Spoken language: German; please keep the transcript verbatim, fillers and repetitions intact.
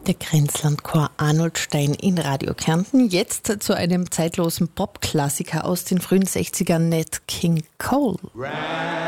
Der Grenzlandchor Arnoldstein in Radio Kärnten. Jetzt zu einem zeitlosen Popklassiker aus den frühen sechzigern, Nat King Cole.